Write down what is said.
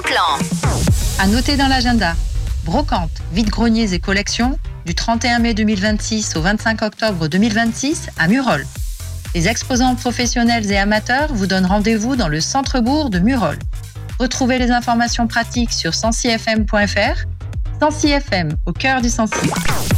plan. À noter dans l'agenda, brocante, vide-greniers et collections du 31 mai 2026 au 25 octobre 2026 à Murol. Les exposants professionnels et amateurs vous donnent rendez-vous dans le centre-bourg de Murol. Retrouvez les informations pratiques sur sancifm.fr. Sancy FM, au cœur du Sancy.